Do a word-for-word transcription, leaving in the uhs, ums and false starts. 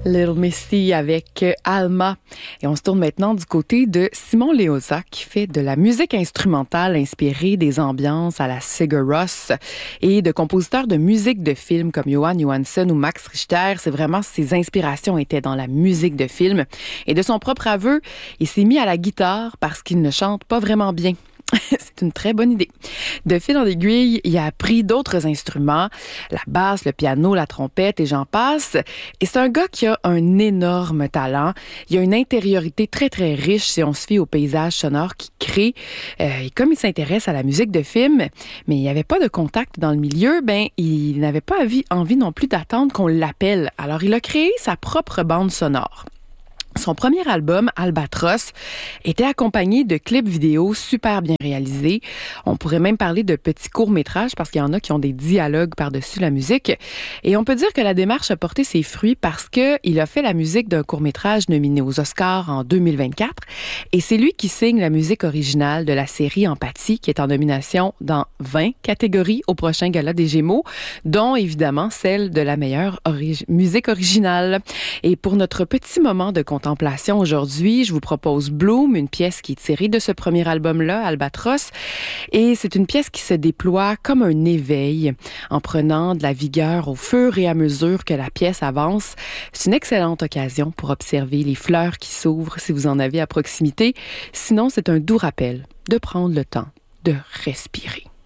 Little Missy avec Alma. Et on se tourne maintenant du côté de Simon Leosa qui fait de la musique instrumentale inspirée des ambiances à la Sigur Rós et de compositeurs de musique de film comme Johan Johansson ou Max Richter. C'est vraiment ses inspirations étaient dans la musique de film. Et de son propre aveu, il s'est mis à la guitare parce qu'il ne chante pas vraiment bien. C'est une très bonne idée. De fil en aiguille, il a appris d'autres instruments, la basse, le piano, la trompette et j'en passe. Et c'est un gars qui a un énorme talent. Il a une intériorité très, très riche si on se fie au paysage sonore qu'il crée. Euh, et comme il s'intéresse à la musique de film, mais il n'y avait pas de contact dans le milieu, ben il n'avait pas envie, envie non plus d'attendre qu'on l'appelle. Alors, il a créé sa propre bande sonore. Son premier album, Albatros, était accompagné de clips vidéo super bien réalisés. On pourrait même parler de petits courts-métrages parce qu'il y en a qui ont des dialogues par-dessus la musique. Et on peut dire que la démarche a porté ses fruits parce que il a fait la musique d'un court-métrage nominé aux Oscars en deux mille vingt-quatre. Et c'est lui qui signe la musique originale de la série Empathie, qui est en nomination dans vingt catégories au prochain Gala des Gémeaux, dont évidemment celle de la meilleure ori- musique originale. Et pour notre petit moment de contemplation aujourd'hui, je vous propose Bloom, une pièce qui est tirée de ce premier album-là, Albatros. Et c'est une pièce qui se déploie comme un éveil en prenant de la vigueur au fur et à mesure que la pièce avance. C'est une excellente occasion pour observer les fleurs qui s'ouvrent si vous en avez à proximité. Sinon, c'est un doux rappel de prendre le temps de respirer.